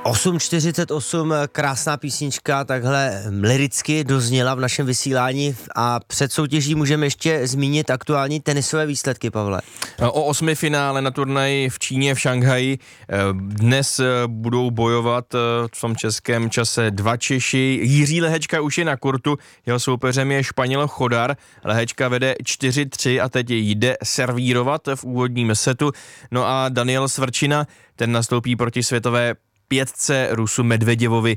8:48, krásná písnička, takhle lyricky dozněla v našem vysílání a před soutěží můžeme ještě zmínit aktuální tenisové výsledky, Pavle. O 8. finále na turnaji v Číně, v Šanghaji. Dnes budou bojovat v tom českém čase dva Češi. Jiří Lehečka už je na kurtu, jeho soupeřem je Španěl Chodar. Lehečka vede 4-3 a teď jde servírovat v úvodním setu. No a Daniel Svrčina, ten nastoupí proti světové pětce Rusu Medveděvovi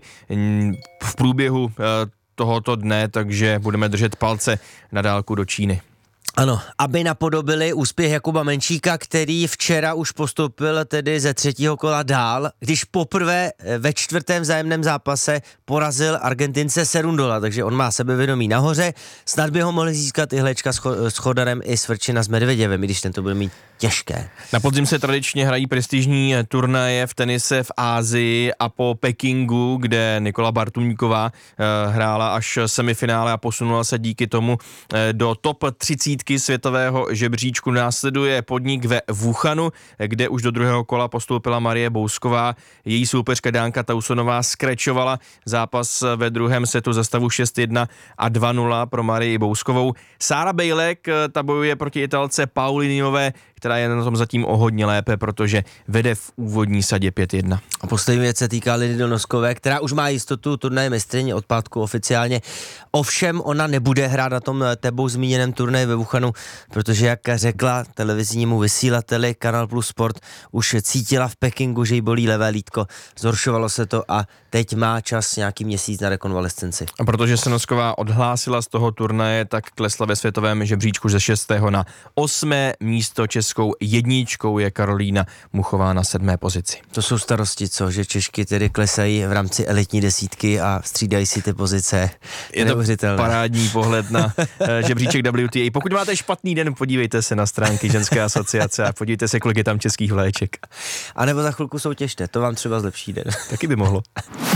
v průběhu tohoto dne, takže budeme držet palce na dálku do Číny. Ano, aby napodobili úspěch Jakuba Menčíka, který včera už postoupil tedy ze třetího kola dál, když poprvé ve čtvrtém vzájemném zápase porazil Argentince 7-0, takže on má sebevědomí nahoře, snad by ho mohli získat i Hlečka s Chodarem i Svrčina s Medveděvem, i když ten to bude mít těžké. Na podzim se tradičně hrají prestižní turnaje v tenise v Ázii a po Pekingu, kde Nikola Bartuňková hrála až semifinále a posunula se díky tomu do top 30 světového žebříčku. Následuje podnik ve Wuhanu, kde už do druhého kola postoupila Marie Bousková. Její soupeřka Dánka Tausonová skrečovala zápas ve druhém setu za stavu 6-1 a 2-0 pro Marii Bouskovou. Sára Bejlek, ta bojuje proti Italce Pauliniové, která je na tom zatím o hodně lépe, protože vede v úvodní sadě 5-1. A poslední věc se týká Lidy Donoskové, která už má jistotu turnaje mistryně od pátku oficiálně. Ovšem ona nebude hrát na tom tebou zmíněném turnaji ve Wuhanu, protože jak řekla televiznímu vysílateli Kanal Plus Sport, už cítila v Pekingu, že jí bolí levé lítko. Zhoršovalo se to a teď má čas nějaký měsíc na rekonvalescenci. A protože se Nosková odhlásila z toho turnaje, tak klesla ve světovém žebříčku ze 6. na 8. místo. Českou jedničkou je Karolína Muchová na 7. pozici. To jsou starosti, co? Že Češky tedy klesají v rámci elitní desítky a střídají si ty pozice. Je to parádní pohled na žebříček WTA. Pokud máte špatný den, podívejte se na stránky ženské asociace a podívejte se, kolik je tam českých vléček. A nebo za chvilku soutěžte, to vám třeba zlepší den. Taky by mohlo.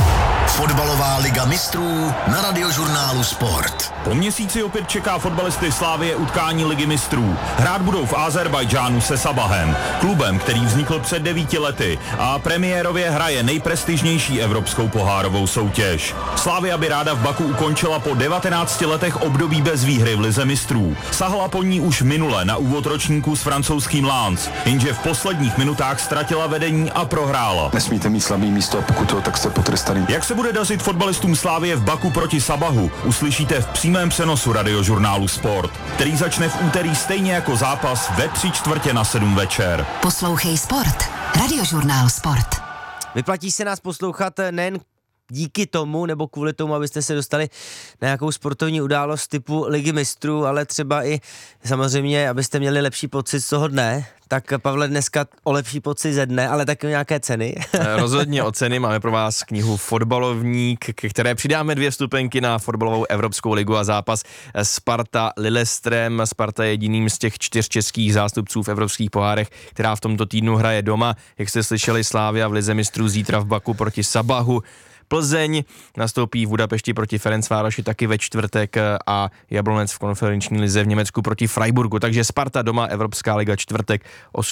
Fotbalová liga mistrů na Radiožurnálu Sport. Po měsíci opět čeká fotbalisty Slavie utkání ligy mistrů. Hrát budou v Azerbajdžánu se Sabahem, klubem, který vznikl před 9 lety a premiérově hraje nejprestižnější evropskou pohárovou soutěž. Slavia by ráda v Baku ukončila po 19 letech období bez výhry v lize mistrů. Sahla po ní už minule na úvod ročníku s francouzským Lens, jenže v posledních minutách ztratila vedení a prohrála. Nesmíte mít slabý místo a pokud to, tak jste potrestaný. Jak se bude dařit fotbalistům Slavie v Baku proti Sabahu, uslyšíte v přímém přenosu Radiožurnálu Sport, který začne v úterý stejně jako zápas ve 6:45 večer. Poslouchej Sport. Radiožurnál Sport. Vyplatí se nás poslouchat nejen díky tomu, nebo kvůli tomu, abyste se dostali na nějakou sportovní událost typu Ligy mistrů, ale třeba i samozřejmě, abyste měli lepší pocit z toho dne. Tak Pavle, dneska o lepší pocit ze dne, ale taky o nějaké ceny. Rozhodně o ceny. Máme pro vás knihu Fotbalovník, ke které přidáme 2 vstupenky na fotbalovou Evropskou ligu a zápas Sparta Lillestrøm. Sparta je jediným z těch 4 českých zástupců v evropských pohárech, která v tomto týdnu hraje doma. Jak jste slyšeli, Slavia v lize mistrů zítra v Baku proti Sabahu. Plzeň nastoupí v Budapešti proti Ferencvároši taky ve čtvrtek a Jablonec v konferenční lize v Německu proti Freiburgu. Takže Sparta doma, Evropská liga čtvrtek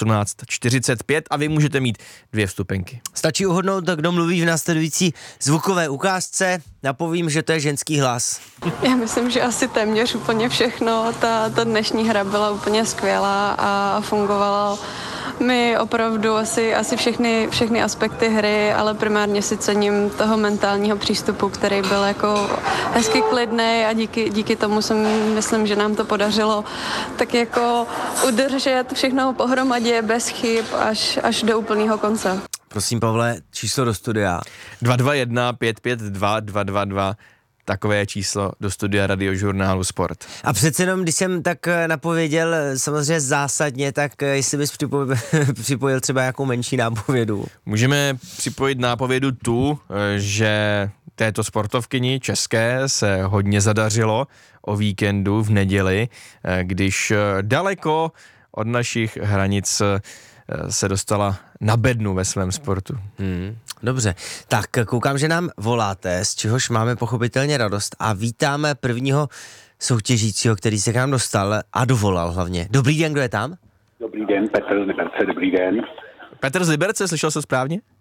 18:45 a vy můžete mít 2 vstupenky. Stačí uhodnout, kdo mluví v následující zvukové ukázce. Napovím, že to je ženský hlas. Já myslím, že asi téměř úplně všechno. Ta dnešní hra byla úplně skvělá a fungovala mi opravdu asi všechny aspekty hry, ale primárně si cením toho mentálního přístupu, který byl jako hezky klidný a díky tomu myslím, že nám to podařilo tak jako udržet všechno pohromadě bez chyb až do úplného konce. Prosím, Pavle, číslo do studia. 221 552 222. Takové je číslo do studia Radiožurnálu Sport. A přece jenom, když jsem tak napověděl samozřejmě zásadně, tak jestli bys připojil třeba nějakou menší nápovědu. Můžeme připojit nápovědu tu, že této sportovkyni české se hodně zadařilo o víkendu v neděli, když daleko od našich hranic se dostala na bednu ve svém sportu. Dobře, tak koukám, že nám voláte, z čehož máme pochopitelně radost a vítáme prvního soutěžícího, který se k nám dostal a dovolal hlavně. Dobrý den, kdo je tam? Dobrý den, Petr z Liberce, dobrý den. Petr z Liberce, slyšel jsi správně?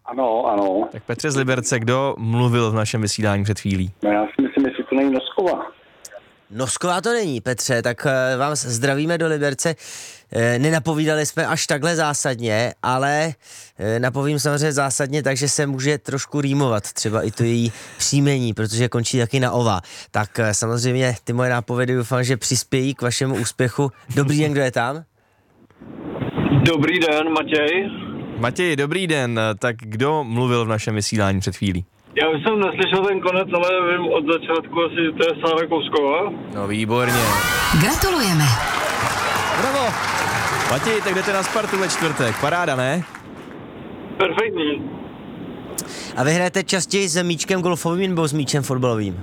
Ano. Tak Petře z Liberce, kdo mluvil v našem vysílání před chvílí? No já si myslím, jestli to není Noskova. Nosková to není, Petře, tak vám zdravíme do Liberce. Nenapovídali jsme až takhle zásadně, ale napovím samozřejmě zásadně, takže se může trošku rýmovat, třeba i to její příjmení, protože končí taky na ova. Tak samozřejmě ty moje nápovědy doufám, že přispějí k vašemu úspěchu. Dobrý den, kdo je tam? Dobrý den, Matěj. Matěj, dobrý den, tak kdo mluvil v našem vysílání před chvílí? Já už jsem neslyšel ten konec, ale vím od začátku asi, to je Sára Kousková. No výborně. Gratulujeme. Bravo! Matěj, tak jdete na Spartu ve čtvrtek, paráda, ne? Perfektní. A vy hrajete častěji s míčkem golfovým nebo s míčem fotbalovým?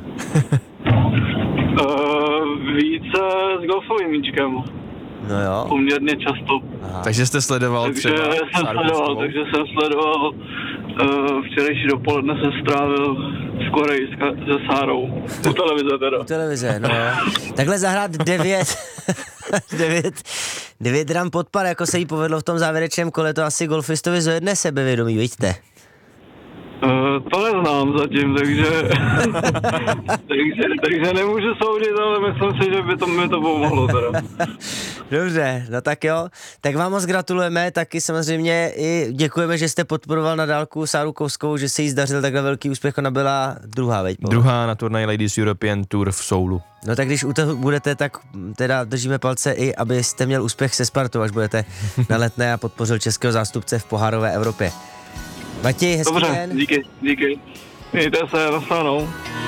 Více s golfovým míčkem. No jo. Poměrně často. Aha. Takže jste sledoval třeba Takže jsem sledoval včerejší dopoledne jsem strávil skoro se Sárou. U televize teda. U televize, no. Takhle zahrát 9 ran pod par, jako se jí povedlo v tom závěrečném kole, to asi golfistovi zvedne sebevědomí, vidíte? To neznám zatím, takže nemůžu soudit, ale myslím si, že by to mi to pomohlo teda. Dobře, no tak jo, tak vám moc gratulujeme, taky samozřejmě i děkujeme, že jste podporoval na dálku Sáru Kouskovou, že se jí zdařil takhle velký úspěch, ona byla druhá, veď? Druhá na turnaji Ladies European Tour v Soulu. No tak když u toho budete, tak teda držíme palce i, abyste měl úspěch se Spartou, až budete na Letné a podpořil českého zástupce v pohárové Evropě. Matěj, hezký den. Dobře, díky. Mějte se, naschledanou.